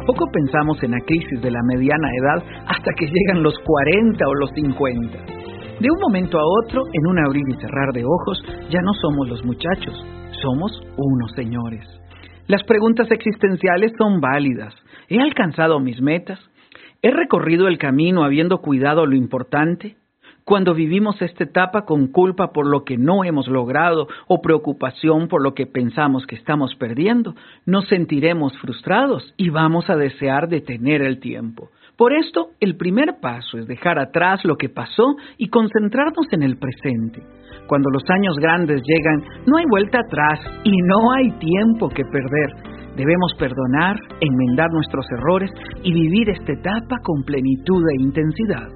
Poco pensamos en la crisis de la mediana edad hasta que llegan los 40 o los 50. De un momento a otro, en un abrir y cerrar de ojos, ya no somos los muchachos, somos unos señores. Las preguntas existenciales son válidas. ¿He alcanzado mis metas? ¿He recorrido el camino habiendo cuidado lo importante? Cuando vivimos esta etapa con culpa por lo que no hemos logrado o preocupación por lo que pensamos que estamos perdiendo, nos sentiremos frustrados y vamos a desear detener el tiempo. Por esto, el primer paso es dejar atrás lo que pasó y concentrarnos en el presente. Cuando los años grandes llegan, no hay vuelta atrás y no hay tiempo que perder. Debemos perdonar, enmendar nuestros errores y vivir esta etapa con plenitud e intensidad.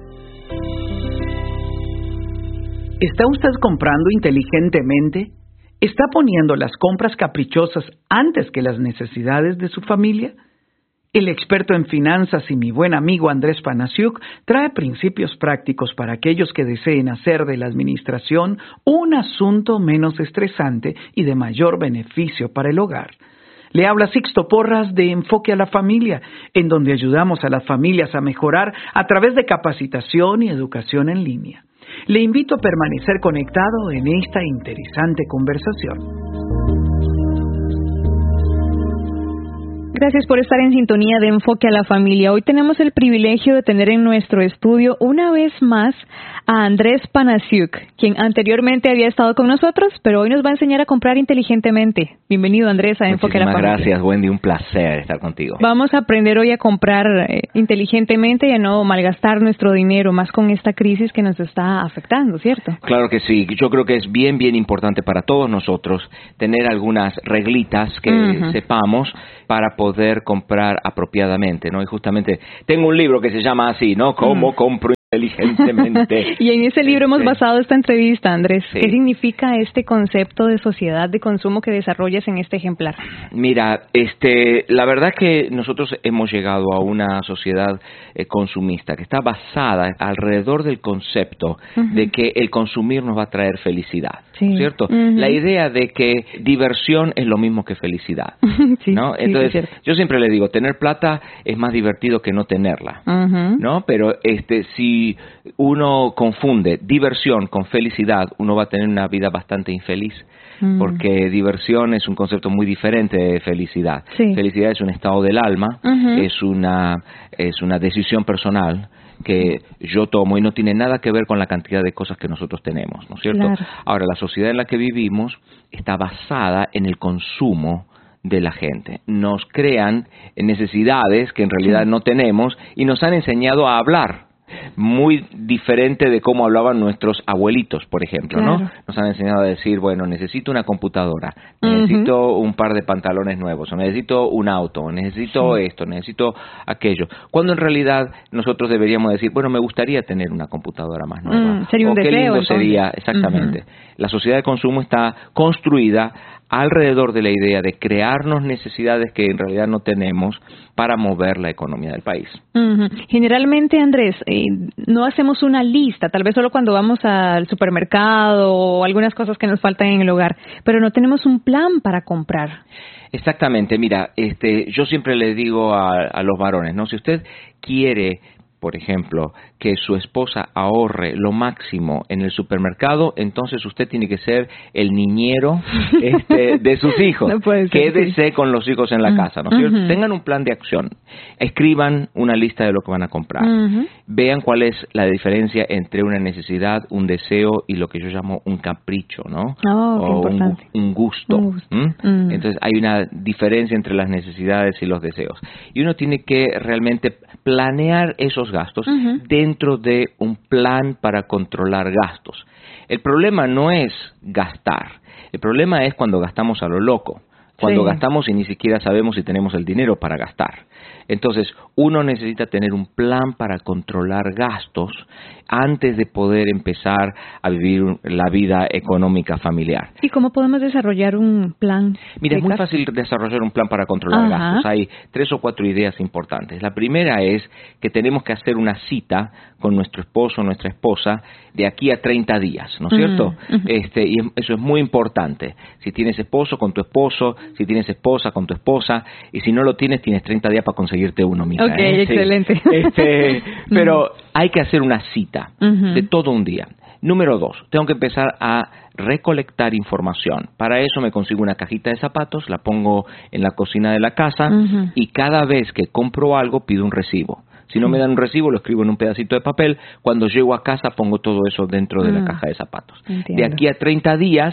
¿Está usted comprando inteligentemente? ¿Está poniendo las compras caprichosas antes que las necesidades de su familia? El experto en finanzas y mi buen amigo Andrés Panasiuk trae principios prácticos para aquellos que deseen hacer de la administración un asunto menos estresante y de mayor beneficio para el hogar. Le habla Sixto Porras de Enfoque a la Familia, en donde ayudamos a las familias a mejorar a través de capacitación y educación en línea. Le invito a permanecer conectado en esta interesante conversación. Gracias por estar en sintonía de Enfoque a la Familia. Hoy tenemos el privilegio de tener en nuestro estudio una vez más a Andrés Panasiuk, quien anteriormente había estado con nosotros, pero hoy nos va a enseñar a comprar inteligentemente. Bienvenido, Andrés, a Enfoque a la Familia. Muchísimas gracias, Wendy. Un placer estar contigo. Vamos a aprender hoy a comprar inteligentemente y a no malgastar nuestro dinero, más con esta crisis que nos está afectando, ¿cierto? Claro que sí. Yo creo que es bien importante para todos nosotros tener algunas reglitas que sepamos para poder comprar apropiadamente, ¿no? Y justamente tengo un libro que se llama así, ¿no? ¿Cómo compro inteligentemente? Y en ese libro hemos basado esta entrevista, Andrés. Sí. ¿Qué significa este concepto de sociedad de consumo que desarrollas en este ejemplar? Mira, la verdad que nosotros hemos llegado a una sociedad consumista que está basada alrededor del concepto de que el consumir nos va a traer felicidad, ¿cierto? La idea de que diversión es lo mismo que felicidad, sí, ¿no? Entonces, yo siempre le digo, tener plata es más divertido que no tenerla, ¿no? Pero si uno confunde diversión con felicidad, uno va a tener una vida bastante infeliz. Porque diversión es un concepto muy diferente de felicidad. Sí. Felicidad es un estado del alma, es una decisión personal que yo tomo y no tiene nada que ver con la cantidad de cosas que nosotros tenemos, ¿no es cierto? Claro. Ahora, la sociedad en la que vivimos está basada en el consumo de la gente. Nos crean necesidades que en realidad no tenemos y nos han enseñado a hablar muy diferente de cómo hablaban nuestros abuelitos, por ejemplo, ¿no? Nos han enseñado a decir, bueno, necesito una computadora, necesito un par de pantalones nuevos, o necesito un auto, o necesito esto, necesito aquello. Cuando en realidad nosotros deberíamos decir, bueno, me gustaría tener una computadora más nueva. Sería un deseo, qué lindo entonces. sería, exactamente. La sociedad de consumo está construida alrededor de la idea de crearnos necesidades que en realidad no tenemos para mover la economía del país. Generalmente, Andrés, no hacemos una lista, tal vez solo cuando vamos al supermercado o algunas cosas que nos faltan en el hogar, pero no tenemos un plan para comprar. Exactamente, mira, yo siempre le digo a los varones, ¿no? Si usted quiere, por ejemplo, que su esposa ahorre lo máximo en el supermercado, entonces usted tiene que ser el niñero de sus hijos. No puede ser, Quédese con los hijos en la casa, ¿no es cierto? Tengan un plan de acción. Escriban una lista de lo que van a comprar. Vean cuál es la diferencia entre una necesidad, un deseo y lo que yo llamo un capricho, ¿no? O un gusto. Entonces hay una diferencia entre las necesidades y los deseos. Y uno tiene que realmente planear esos gastos dentro de un plan para controlar gastos. El problema no es gastar, el problema es cuando gastamos a lo loco, cuando gastamos y ni siquiera sabemos si tenemos el dinero para gastar. Entonces, uno necesita tener un plan para controlar gastos antes de poder empezar a vivir la vida económica familiar. ¿Y cómo podemos desarrollar un plan? Mira, es muy fácil desarrollar un plan para controlar gastos. Hay 3 o 4 ideas importantes. La primera es que tenemos que hacer una cita con nuestro esposo o nuestra esposa de aquí a 30 días, ¿no es cierto? Y eso es muy importante. Si tienes esposo, con tu esposo, Si tienes esposa, con tu esposa. Y si no lo tienes, tienes 30 días para conseguirte uno, mija. Ok, excelente. Pero hay que hacer una cita de todo un día. Número 2, tengo que empezar a recolectar información. Para eso me consigo una cajita de zapatos, la pongo en la cocina de la casa y cada vez que compro algo pido un recibo. Si no me dan un recibo, lo escribo en un pedacito de papel. Cuando llego a casa pongo todo eso dentro de la caja de zapatos. Entiendo. De aquí a 30 días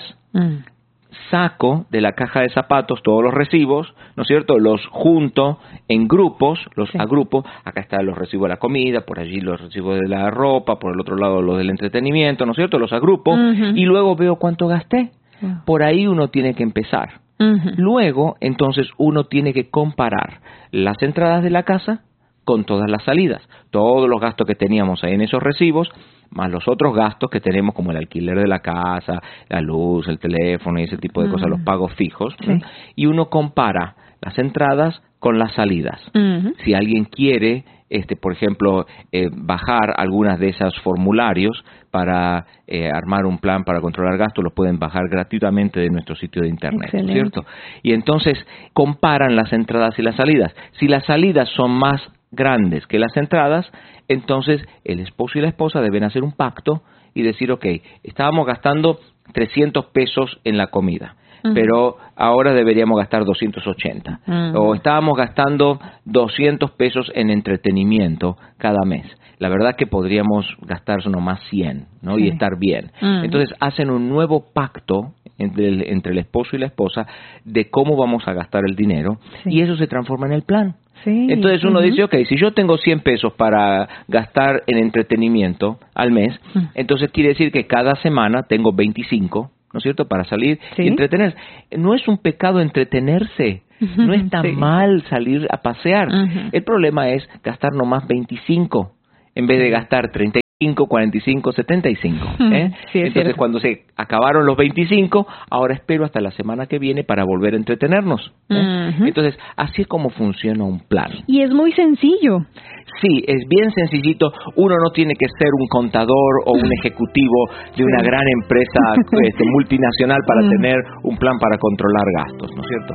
saco de la caja de zapatos todos los recibos, ¿no es cierto? Los junto en grupos, los agrupo. Acá están los recibos de la comida, por allí los recibos de la ropa, por el otro lado los del entretenimiento, ¿no es cierto? Los agrupo y luego veo cuánto gasté. Por ahí uno tiene que empezar. Luego, entonces, uno tiene que comparar las entradas de la casa con todas las salidas. Todos los gastos que teníamos ahí en esos recibos, más los otros gastos que tenemos como el alquiler de la casa, la luz, el teléfono y ese tipo de cosas, los pagos fijos. Y uno compara las entradas con las salidas. Si alguien quiere, por ejemplo, bajar algunas de esos formularios para armar un plan para controlar gastos, los pueden bajar gratuitamente de nuestro sitio de internet, ¿no es cierto? Y entonces comparan las entradas y las salidas. Si las salidas son más grandes que las entradas, entonces el esposo y la esposa deben hacer un pacto y decir, ok, estábamos gastando 300 pesos en la comida, pero ahora deberíamos gastar 280. O estábamos gastando 200 pesos en entretenimiento cada mes. La verdad que podríamos gastar nomás 100, ¿no? Y estar bien. Entonces hacen un nuevo pacto entre el esposo y la esposa de cómo vamos a gastar el dinero y eso se transforma en el plan. Entonces uno dice, ok, si yo tengo 100 pesos para gastar en entretenimiento al mes, entonces quiere decir que cada semana tengo 25, ¿no es cierto?, para salir y entretenerse. No es un pecado entretenerse, no está mal salir a pasear. El problema es gastar nomás 25 en vez de gastar 35, 45, 75. Entonces cuando se acabaron los 25, ahora espero hasta la semana que viene para volver a entretenernos. Entonces así es como funciona un plan. Y es muy sencillo. Sí, es bien sencillito. Uno no tiene que ser un contador o un ejecutivo de una gran empresa multinacional para tener un plan para controlar gastos, ¿no es cierto?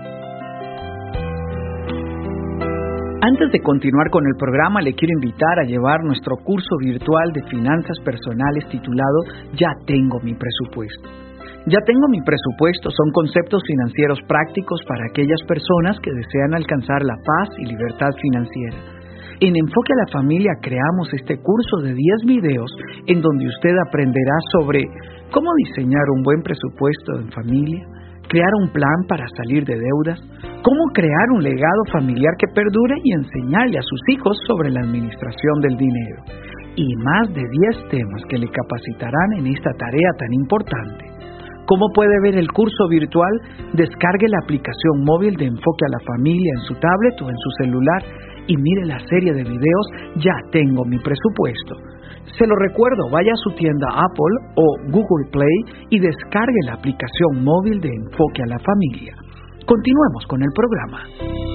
Antes de continuar con el programa, le quiero invitar a llevar nuestro curso virtual de finanzas personales titulado Ya tengo mi presupuesto. Ya tengo mi presupuesto son conceptos financieros prácticos para aquellas personas que desean alcanzar la paz y libertad financiera. En Enfoque a la Familia creamos este curso de 10 videos en donde usted aprenderá sobre cómo diseñar un buen presupuesto en familia, crear un plan para salir de deudas, cómo crear un legado familiar que perdure y enseñarle a sus hijos sobre la administración del dinero. Y más de 10 temas que le capacitarán en esta tarea tan importante. ¿Cómo puede ver el curso virtual? Descargue la aplicación móvil de Enfoque a la Familia en su tablet o en su celular y mire la serie de videos Ya tengo mi presupuesto. Se lo recuerdo, vaya a su tienda Apple o Google Play y descargue la aplicación móvil de Enfoque a la Familia. Continuemos con el programa.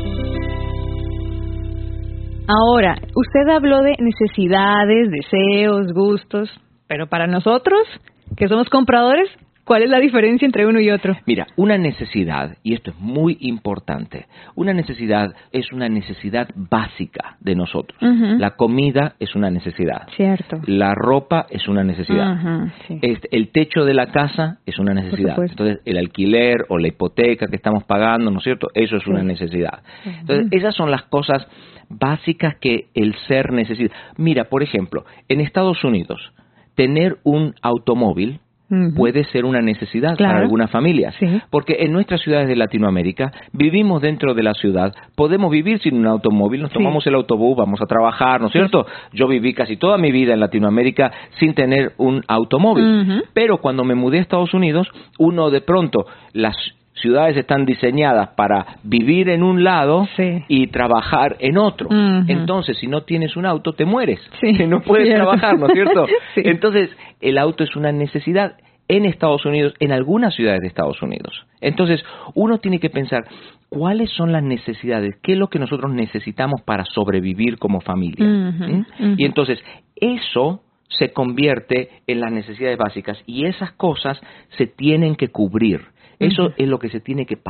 Ahora, usted habló de necesidades, deseos, gustos, pero para nosotros, que somos compradores, ¿cuál es la diferencia entre uno y otro? Mira, una necesidad, y esto es muy importante, una necesidad es una necesidad básica de nosotros. La comida es una necesidad. Cierto. La ropa es una necesidad. El techo de la casa es una necesidad. Entonces, el alquiler o la hipoteca que estamos pagando, ¿no es cierto? Eso es una necesidad. Entonces, esas son las cosas básicas que el ser necesita. Mira, por ejemplo, en Estados Unidos, tener un automóvil puede ser una necesidad para algunas familias, porque en nuestras ciudades de Latinoamérica vivimos dentro de la ciudad, podemos vivir sin un automóvil, nos tomamos el autobús, vamos a trabajar, ¿no es cierto? Yo viví casi toda mi vida en Latinoamérica sin tener un automóvil, pero cuando me mudé a Estados Unidos, uno de pronto, las ciudades están diseñadas para vivir en un lado y trabajar en otro. Entonces, si no tienes un auto, te mueres. No puedes trabajar, ¿no es cierto? Entonces, el auto es una necesidad en Estados Unidos, en algunas ciudades de Estados Unidos. Entonces, uno tiene que pensar, ¿cuáles son las necesidades? ¿Qué es lo que nosotros necesitamos para sobrevivir como familia? Y entonces, eso se convierte en las necesidades básicas y esas cosas se tienen que cubrir. Eso es lo que se tiene que pagar.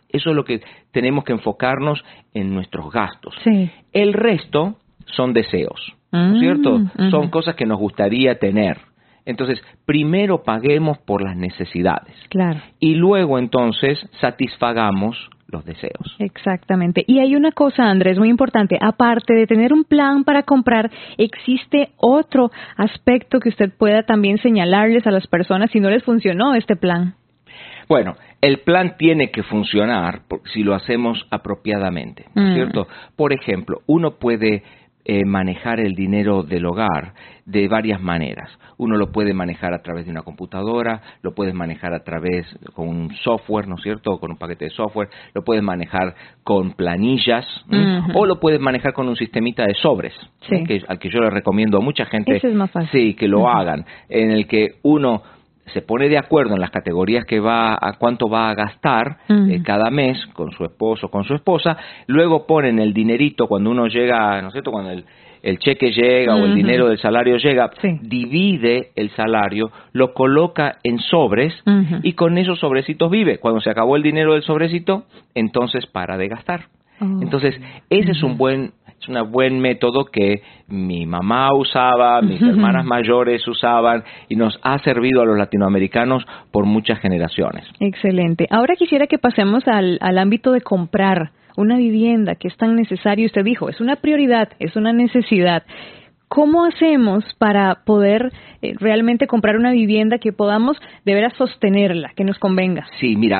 Eso es lo que tenemos que enfocarnos en nuestros gastos. Sí. El resto son deseos, ¿no es cierto? Son cosas que nos gustaría tener. Entonces, primero paguemos por las necesidades. Claro. Y luego, entonces, satisfagamos los deseos. Exactamente. Y hay una cosa, Andrés, muy importante. Aparte de tener un plan para comprar, ¿existe otro aspecto que usted pueda también señalarles a las personas si no les funcionó este plan? Bueno, el plan tiene que funcionar si lo hacemos apropiadamente, ¿no es cierto? Por ejemplo, uno puede manejar el dinero del hogar de varias maneras. Uno lo puede manejar a través de una computadora, lo puedes manejar a través con un software, ¿no es cierto? Con un paquete de software, lo puedes manejar con planillas, o lo puedes manejar con un sistemita de sobres, al que yo le recomiendo a mucha gente. Ese es más fácil. Sí, que lo hagan, en el que uno se pone de acuerdo en las categorías a cuánto va a gastar cada mes con su esposo o con su esposa, luego ponen el dinerito cuando uno llega, ¿no es cierto?, cuando el cheque llega o el dinero del salario llega, divide el salario, lo coloca en sobres y con esos sobrecitos vive. Cuando se acabó el dinero del sobrecito, entonces para de gastar. Entonces, ese es un buen método que mi mamá usaba, mis hermanas mayores usaban y nos ha servido a los latinoamericanos por muchas generaciones. Excelente. Ahora quisiera que pasemos al ámbito de comprar una vivienda que es tan necesario. Usted dijo, es una prioridad, es una necesidad. ¿Cómo hacemos para poder realmente comprar una vivienda que podamos de veras sostenerla, que nos convenga? Sí, mira,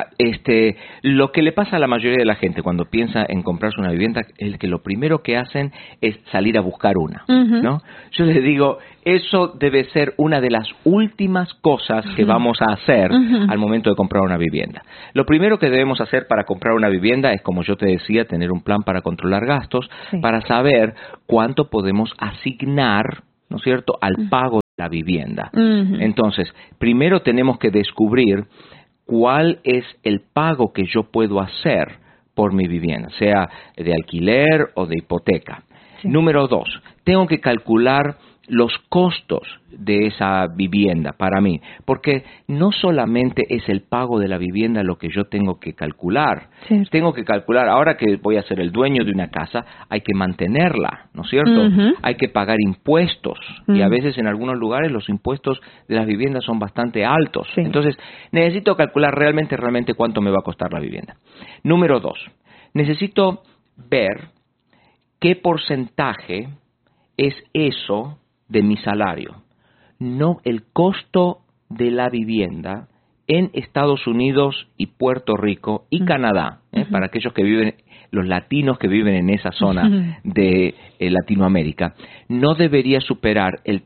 lo que le pasa a la mayoría de la gente cuando piensa en comprarse una vivienda es que lo primero que hacen es salir a buscar una, ¿no? Yo les digo, eso debe ser una de las últimas cosas que vamos a hacer al momento de comprar una vivienda. Lo primero que debemos hacer para comprar una vivienda es, como yo te decía, tener un plan para controlar gastos, para saber cuánto podemos asignar, ¿no es cierto?, al pago de la vivienda. Entonces, primero tenemos que descubrir cuál es el pago que yo puedo hacer por mi vivienda, sea de alquiler o de hipoteca. Número 2, tengo que calcular los costos de esa vivienda para mí, porque no solamente es el pago de la vivienda lo que yo tengo que calcular. Tengo que calcular, ahora que voy a ser el dueño de una casa, hay que mantenerla, ¿no es cierto? Hay que pagar impuestos, y a veces en algunos lugares los impuestos de las viviendas son bastante altos. Entonces, necesito calcular realmente cuánto me va a costar la vivienda. Número 2, necesito ver qué porcentaje es eso de mi salario, no el costo de la vivienda en Estados Unidos y Puerto Rico y Canadá, para aquellos que viven, los latinos que viven en esa zona de Latinoamérica, no debería superar el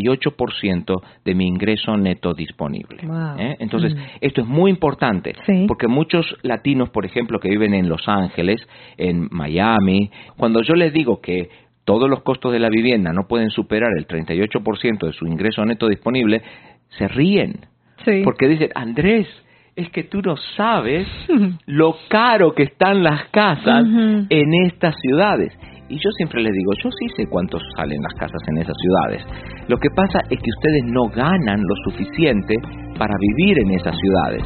38% de mi ingreso neto disponible. Entonces, esto es muy importante, porque muchos latinos, por ejemplo, que viven en Los Ángeles, en Miami, cuando yo les digo que todos los costos de la vivienda no pueden superar el 38% de su ingreso neto disponible, se ríen. Porque dicen, Andrés, es que tú no sabes lo caro que están las casas en estas ciudades. Y yo siempre les digo, yo sí sé cuánto salen las casas en esas ciudades. Lo que pasa es que ustedes no ganan lo suficiente para vivir en esas ciudades.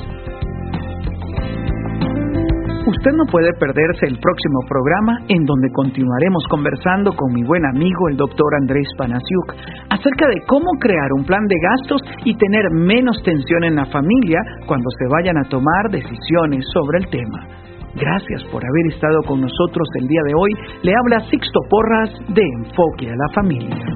Usted no puede perderse el próximo programa en donde continuaremos conversando con mi buen amigo el doctor Andrés Panasiuk acerca de cómo crear un plan de gastos y tener menos tensión en la familia cuando se vayan a tomar decisiones sobre el tema. Gracias por haber estado con nosotros el día de hoy. Le habla Sixto Porras de Enfoque a la Familia.